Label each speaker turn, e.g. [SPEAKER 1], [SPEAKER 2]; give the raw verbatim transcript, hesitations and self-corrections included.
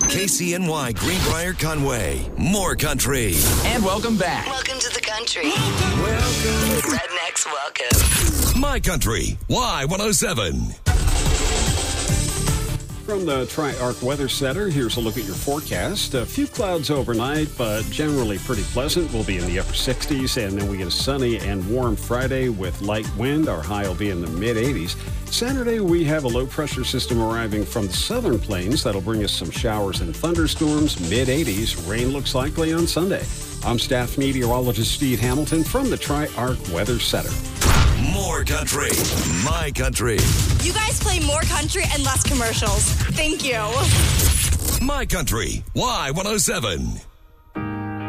[SPEAKER 1] K C N Y Greenbrier Conway. More country.
[SPEAKER 2] And welcome back.
[SPEAKER 3] Welcome to the country. Welcome. Rednecks welcome.
[SPEAKER 1] My Country. Y one oh seven.
[SPEAKER 4] From the Tri-Arc Weather Center, here's a look at your forecast. A few clouds overnight, but generally pretty pleasant. We'll be in the upper sixties, and then we get a sunny and warm Friday with light wind. Our high will be in the mid-eighties. Saturday, we have a low-pressure system arriving from the southern plains. That'll bring us some showers and thunderstorms, mid-eighties. Rain looks likely on Sunday. I'm staff meteorologist Steve Hamilton from the Tri-Arc Weather Center.
[SPEAKER 1] More country. My Country.
[SPEAKER 5] You guys play more country and less commercials. Thank you.
[SPEAKER 1] My Country. Y one oh seven.